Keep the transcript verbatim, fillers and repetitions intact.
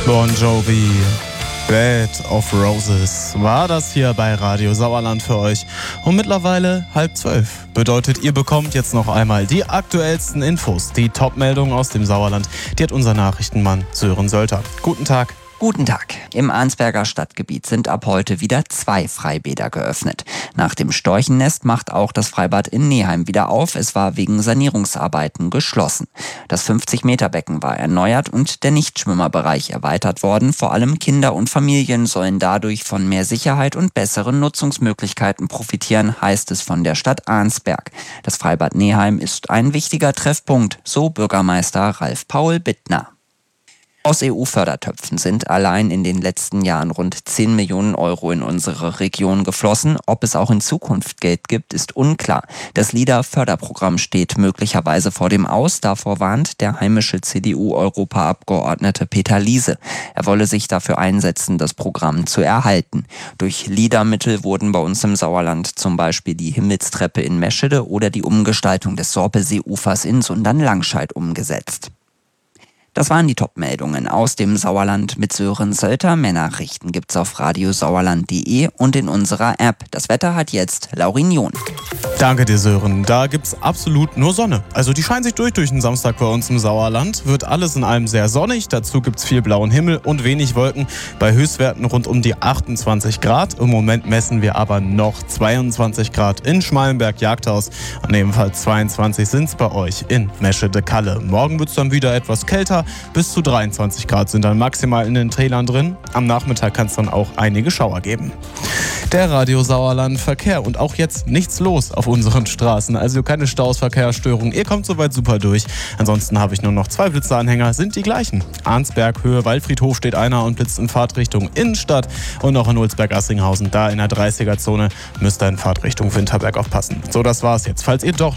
Bon Jovi, Bed of Roses war das hier bei Radio Sauerland für euch. Und mittlerweile halb zwölf. Bedeutet, ihr bekommt jetzt noch einmal die aktuellsten Infos, die Top-Meldungen aus dem Sauerland. Die hat unser Nachrichtenmann Sören Sölter. Guten Tag. Guten Tag. Im Arnsberger Stadtgebiet sind ab heute wieder zwei Freibäder geöffnet. Nach dem Storchennest macht auch das Freibad in Neheim wieder auf. Es war wegen Sanierungsarbeiten geschlossen. Das fünfzig-Meter-Becken war erneuert und der Nichtschwimmerbereich erweitert worden. Vor allem Kinder und Familien sollen dadurch von mehr Sicherheit und besseren Nutzungsmöglichkeiten profitieren, heißt es von der Stadt Arnsberg. Das Freibad Neheim ist ein wichtiger Treffpunkt, so Bürgermeister Ralf Paul Bittner. Aus E U-Fördertöpfen sind allein in den letzten Jahren rund zehn Millionen Euro in unsere Region geflossen. Ob es auch in Zukunft Geld gibt, ist unklar. Das LIDA-Förderprogramm steht möglicherweise vor dem Aus. Davor warnt der heimische C D U-Europaabgeordnete Peter Liese. Er wolle sich dafür einsetzen, das Programm zu erhalten. Durch LIDA-Mittel wurden bei uns im Sauerland zum Beispiel die Himmelstreppe in Meschede oder die Umgestaltung des Sorpelseeufers in Sundern-Langscheid umgesetzt. Das waren die Top-Meldungen aus dem Sauerland mit Sören Sölter. Mehr Nachrichten gibt's auf radiosauerland punkt de und in unserer App. Das Wetter hat jetzt Laurin John. Danke dir, Sören. Da gibt's absolut nur Sonne. Also die scheint sich durch durch den Samstag bei uns im Sauerland. Wird alles in allem sehr sonnig. Dazu gibt's viel blauen Himmel und wenig Wolken. Bei Höchstwerten rund um die achtundzwanzig Grad. Im Moment messen wir aber noch zweiundzwanzig Grad in Schmalenberg-Jagdhaus. Und ebenfalls zweiundzwanzig sind's bei euch in Meschede-Kalle. Morgen wird's dann wieder etwas kälter. Bis zu dreiundzwanzig Grad sind dann maximal in den Tälern drin. Am Nachmittag kann es dann auch einige Schauer geben. Der Radio Sauerland Verkehr und auch jetzt nichts los auf unseren Straßen. Also keine Staus, Verkehrsstörungen. Ihr kommt soweit super durch. Ansonsten habe ich nur noch zwei Blitzeranhänger, sind die gleichen. Arnsberg, Höhe Waldfriedhof steht einer und blitzt in Fahrtrichtung Innenstadt. Und noch in Ulsberg-Assinghausen, da in der dreißiger Zone, müsst ihr in Fahrtrichtung Winterberg aufpassen. So, das war's jetzt. Falls ihr doch